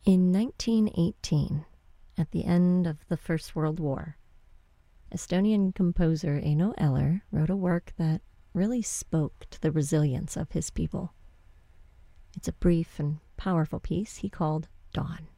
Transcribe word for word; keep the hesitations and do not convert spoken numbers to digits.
In nineteen eighteen, at the end of the First World War, Estonian composer Eino Eller wrote a work that really spoke to the resilience of his people. It's a brief and powerful piece he called Dawn.